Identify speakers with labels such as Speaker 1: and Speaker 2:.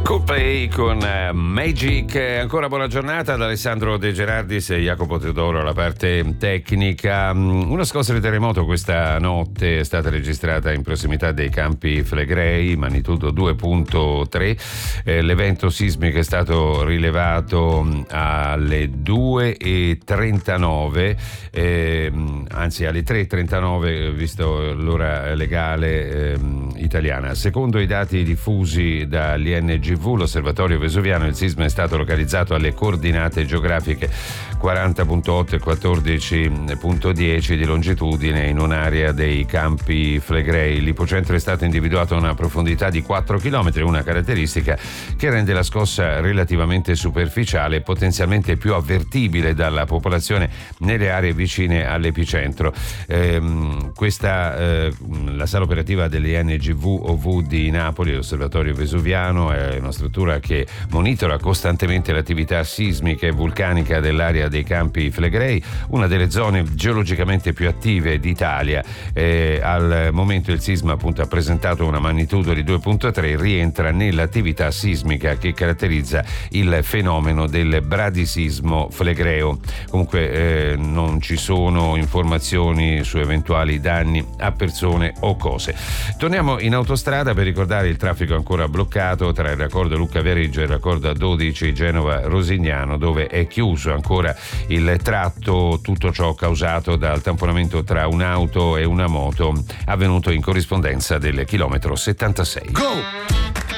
Speaker 1: Coldplay con Magic. Ancora buona giornata ad Alessandro De Gerardis e Jacopo Teodoro alla parte tecnica. Una scossa di terremoto questa notte è stata registrata in prossimità dei Campi Flegrei, magnitudo 2.3. L'evento sismico è stato rilevato alle 2.39, anzi alle 3.39 visto l'ora legale italiana. Secondo i dati diffusi dall'INGV, l'osservatorio vesuviano, il sisma è stato localizzato alle coordinate geografiche 40.8 e 14.10 di longitudine in un'area dei Campi Flegrei. L'ipocentro è stato individuato a una profondità di 4 km, una caratteristica che rende la scossa relativamente superficiale e potenzialmente più avvertibile dalla popolazione nelle aree vicine all'epicentro. La sala operativa dell'INGV-OV di Napoli, l'osservatorio vesuviano, è una struttura che monitora costantemente l'attività sismica e vulcanica dell'area dei Campi Flegrei, una delle zone geologicamente più attive d'Italia. Al momento il sisma appunto ha presentato una magnitudo di 2.3, rientra nell'attività sismica che caratterizza il fenomeno del bradisismo flegreo. Comunque non ci sono informazioni su eventuali danni a persone o cose. Torniamo in autostrada per ricordare il traffico ancora bloccato tra il raccordo Lucca Viareggio e il raccordo A12 Genova Rosignano, dove è chiuso ancora il tratto, tutto ciò causato dal tamponamento tra un'auto e una moto avvenuto in corrispondenza del chilometro 76.
Speaker 2: Go!